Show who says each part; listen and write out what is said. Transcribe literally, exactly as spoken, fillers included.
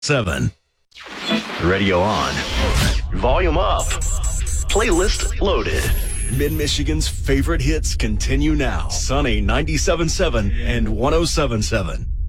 Speaker 1: Seven. Radio on. Volume up. Playlist loaded. Mid-Michigan's favorite hits continue now. Sunny ninety-seven point seven and one oh seven point seven.